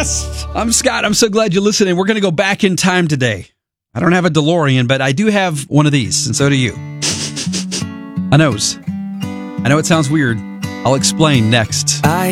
Yes! I'm Scott. I'm so glad you're listening. We're going to go back in time today. I don't have a DeLorean, but I do have one of these, and so do you. A nose. I know it sounds weird. I'll explain next.